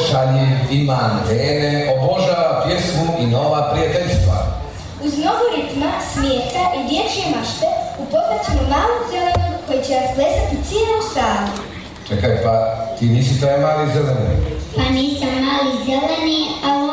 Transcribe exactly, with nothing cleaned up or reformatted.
šaljiv, ima antene, obožava pjesmu i nova prijateljstva. Uz mnogo ritma, smijeha i dječje mašte upoznat ćemo malog zelenog koji će rasplesati cijelu salu. Čekaj, pa ti nisi taj mali zeleni? Pa nisam mali zeleni, ali